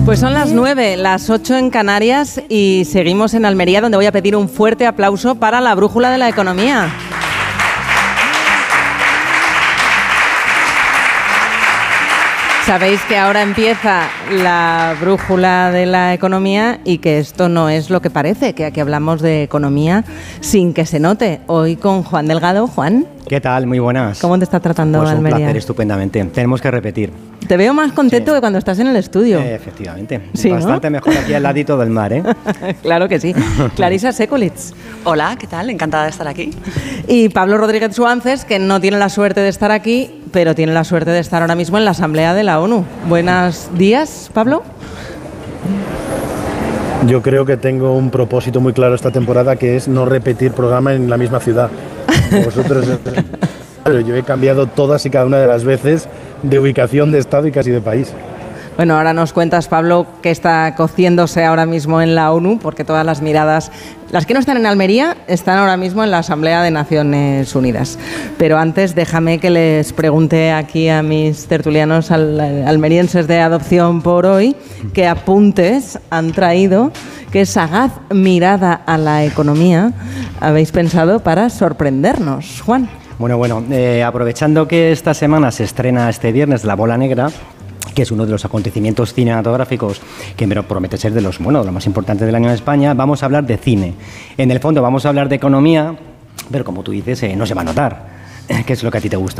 Pues son las 9, las 8 en Canarias y seguimos en Almería, donde voy a pedir un fuerte aplauso para la brújula de la economía. Sabéis que ahora empieza la brújula de la economía y que esto no es lo que parece, que aquí hablamos de economía sin que se note. Hoy con Juan Delgado. Juan, ¿qué tal? Muy buenas. ¿cómo te está tratando Pues Almería? Un placer, estupendamente. Tenemos que repetir. Te veo más contento que cuando estás en el estudio. Efectivamente. Sí, bastante, ¿no? Mejor aquí al ladito del mar, ¿eh? Claro que sí. Clarisa Sekulits. Hola, ¿qué tal? Encantada de estar aquí. Y Pablo Rodríguez Suárez, que no tiene la suerte de estar aquí, pero tiene la suerte de estar ahora mismo en la Asamblea de la ONU. Buenos días, Pablo. Yo creo que tengo un propósito muy claro esta temporada, que es no repetir programa en la misma ciudad. Vosotros, yo he cambiado todas y cada una de las veces de ubicación, de estado y casi de país. Bueno, ahora nos cuentas, Pablo, qué está cociéndose ahora mismo en la ONU, porque todas las miradas, las que no están en Almería, están ahora mismo en la Asamblea de Naciones Unidas. Pero antes, déjame que les pregunte aquí a mis tertulianos almerienses de Adopción por Hoy qué apuntes han traído, qué sagaz mirada a la economía habéis pensado para sorprendernos. Juan. Bueno, aprovechando que esta semana se estrena este viernes La Bola Negra, que es uno de los acontecimientos cinematográficos que me promete ser de los más importantes del año en España, vamos a hablar de cine. En el fondo vamos a hablar de economía, pero como tú dices, no se va a notar, que es lo que a ti te gusta.